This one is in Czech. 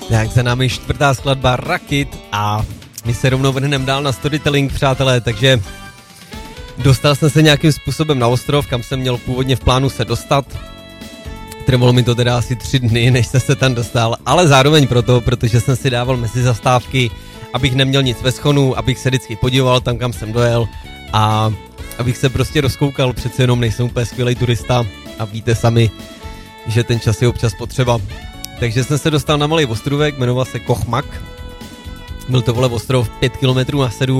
Tak za námi 4. skladba Rakit a my se rovnou vrhneme dál na storytelling, přátelé, takže dostal jsem se nějakým způsobem na ostrov, kam jsem měl původně v plánu se dostat. Trvalo mi to teda asi 3 dny, než jsem se tam dostal, ale zároveň proto, protože jsem si dával mezi zastávky, abych neměl nic ve schonu, abych se vždycky podíval tam, kam jsem dojel a abych se prostě rozkoukal, přece jenom nejsem úplně skvělej turista a víte sami, že ten čas je občas potřeba. Takže jsem se dostal na malý ostrovek, jmenoval se Kochmak. Byl to ostrov 5 km na 7